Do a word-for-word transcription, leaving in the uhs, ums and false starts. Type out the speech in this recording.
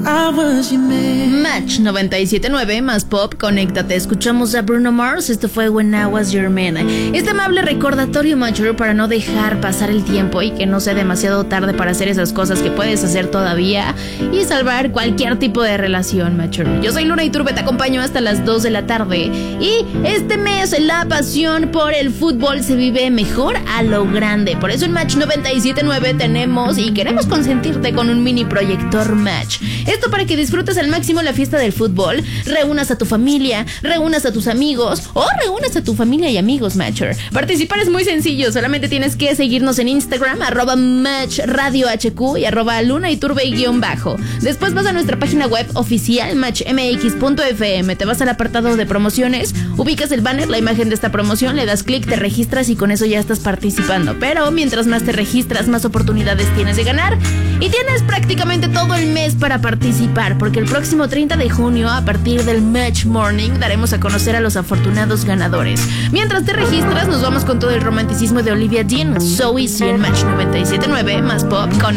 I was your man. Match noventa y siete punto nueve más pop, conéctate. Escuchamos a Bruno Mars, esto fue When I Was Your Man. Este amable recordatorio, macho, para no dejar pasar el tiempo y que no sea demasiado tarde para hacer esas cosas que puedes hacer todavía y salvar cualquier tipo de relación, macho. Yo soy Luna Iturbe, te acompaño hasta las dos de la tarde. Y este mes la pasión por el fútbol se vive mejor a lo grande. Por eso en Match noventa y siete punto nueve tenemos y queremos consentirte con un mini proyector Match. Esto para que disfrutes al máximo la fiesta del fútbol, reúnas a tu familia, reúnas a tus amigos o reúnas a tu familia y amigos, Matcher. Participar es muy sencillo, solamente tienes que seguirnos en Instagram, arroba Match Radio H Q y arroba Luna Iturbe guión bajo. Después vas a nuestra página web oficial match m x punto f m, te vas al apartado de promociones, ubicas el banner, la imagen de esta promoción, le das clic, te registras y con eso ya estás participando. Pero mientras más te registras, más oportunidades tienes de ganar y tienes prácticamente todo el mes para participar, porque el próximo treinta de junio, a partir del Match Morning, daremos a conocer a los afortunados ganadores. Mientras te registras, nos vamos con todo el romanticismo de Olivia Dean, So Easy en Match noventa y siete punto nueve más pop con